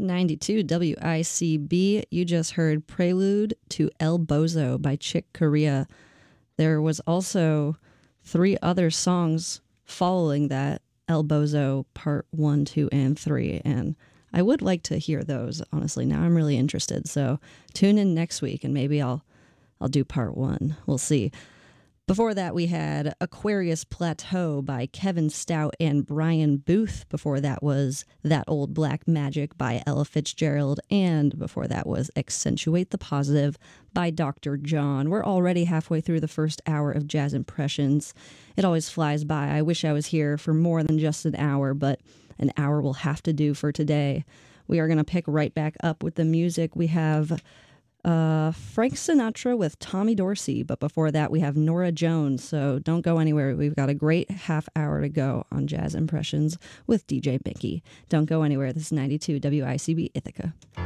92 WICB. You just heard Prelude to El Bozo by Chick Corea. There was also 3 other songs following that, El Bozo Part 1, 2, and 3. And I would like to hear those, honestly. Now I'm really interested. So tune in next week and maybe I'll do Part 1. We'll see. Before that, we had Aquarius Plateau by Kevin Stout and Brian Booth. Before that was That Old Black Magic by Ella Fitzgerald. And before that was Accentuate the Positive by Dr. John. We're already halfway through the first hour of Jazz Impressions. It always flies by. I wish I was here for more than just an hour, but an hour will have to do for today. We are going to pick right back up with the music. We have Frank Sinatra with Tommy Dorsey, but before that we have Nora Jones, so don't go anywhere. We've got a great half hour to go on Jazz Impressions with DJ Mickey. Don't go anywhere. This is 92 WICB Ithaca.